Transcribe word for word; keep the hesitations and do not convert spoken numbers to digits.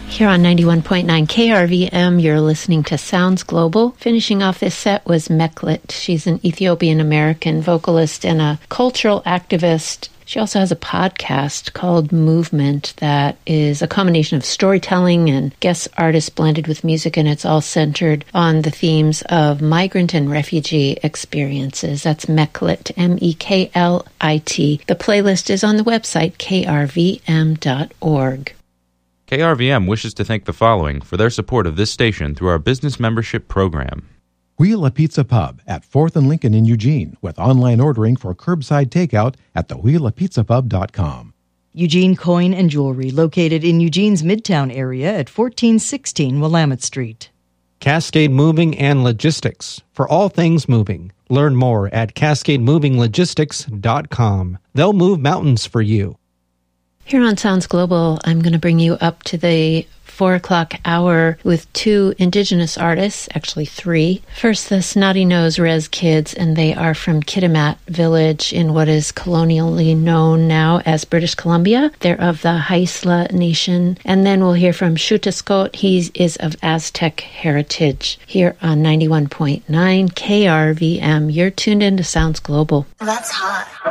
Here on ninety-one point nine K R V M, you're listening to Sounds Global. Finishing off this set was Meklit. She's an Ethiopian-American vocalist and a cultural activist. She also has a podcast called Movement that is a combination of storytelling and guest artists blended with music, and it's all centered on the themes of migrant and refugee experiences. That's Meklit, M E K L I T. The playlist is on the website, K R V M dot org. K R V M wishes to thank the following for their support of this station through our business membership program. Wheel a Pizza Pub at fourth and Lincoln in Eugene with online ordering for curbside takeout at the wheel a pizza pub dot com. Eugene Coin and Jewelry, located in Eugene's Midtown area at fourteen sixteen Willamette Street. Cascade Moving and Logistics, for all things moving. Learn more at cascade moving logistics dot com. They'll move mountains for you. Here on Sounds Global, I'm going to bring you up to the four o'clock hour with two indigenous artists, actually three. First, the Snotty Nose Rez Kids, and they are from Kitimat Village in what is colonially known now as British Columbia. They're of the Haisla Nation. And then we'll hear from Shutascot. He is of Aztec heritage. Here on ninety-one point nine K R V M, you're tuned into Sounds Global. That's hot.